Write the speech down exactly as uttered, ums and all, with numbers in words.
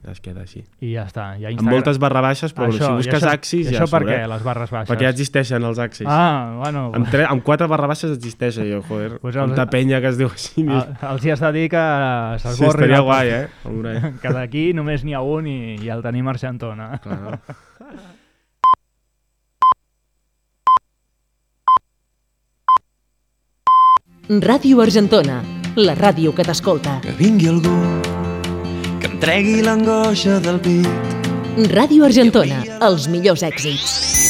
es queda així. I ja està. Ja Instagram... Amb moltes barra baixes, però això, si busques això, Axis ja això surt. Per què, les barres baixes? Perquè ja existeixen els Axis. Ah, bueno... Amb, tre... amb quatre barra baixes existeix, jo, joder. Pues els... Quanta penya que es diu així. El, els hi has de dir que s'esborri. Sí, estaria guai, eh? Hombre. Que d'aquí només n'hi ha un i, i el tenim a Argentona. Claro. Ràdio Argentona, la ràdio que t'escolta. Que vingui algú que em tregui l'angoixa del pit. Ràdio Argentona, els millors èxits.